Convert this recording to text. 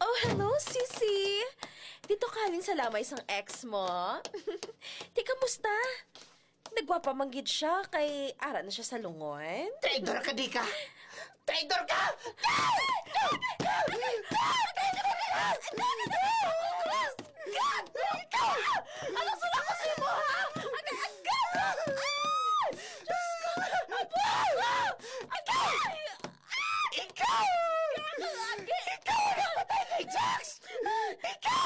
Oh, hello, Sisi. Dito kaling sa lamay isang ex mo. Di, kamusta? Nagwapamanggid siya kay ara na siya sa lungon. Traidor ka, di ka! Traidor ka! Ano sila kasi mo, ha? Agad! Diyos ko! Apo! Agad! Ikaw! Ikaw ang napatay kay Jax! Ikaw!